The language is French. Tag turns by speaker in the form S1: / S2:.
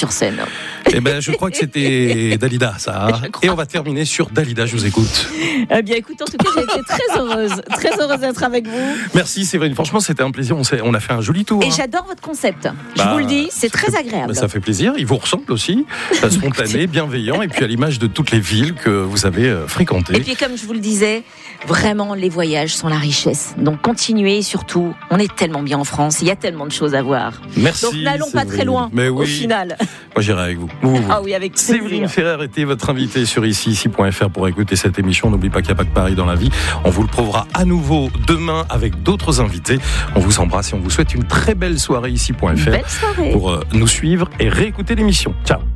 S1: sur scène.
S2: Eh ben, je crois que c'était Dalida, ça. Et on va terminer sur Dalida, je vous écoute.
S1: Eh bien, écoute, en tout cas, j'ai été très heureuse d'être avec vous.
S2: Merci Séverine, franchement c'était un plaisir, on a fait un joli tour.
S1: Et j'adore votre concept, je vous le dis, c'est très agréable.
S2: Ça fait plaisir, il vous ressemble aussi, spontané, bienveillant, et puis à l'image de toutes les villes que vous avez fréquentées.
S1: Et puis comme je vous le disais, vraiment les voyages sont la richesse. Donc continuez, surtout, on est tellement bien en France, il y a tellement de choses à voir.
S2: Merci.
S1: Donc n'allons pas très loin,
S2: mais oui,
S1: au final.
S2: Moi j'irai avec vous.
S1: Ah oui, avec plaisir.
S2: Séverine Ferrer était votre invitée sur ici.fr pour écouter cette émission. N'oublie pas qu'il n'y a pas que Paris dans la vie. On vous le prouvera à nouveau demain avec d'autres invités. On vous embrasse et on vous souhaite une très belle soirée ici.fr
S1: Belle soirée.
S2: pour nous suivre et réécouter l'émission. Ciao.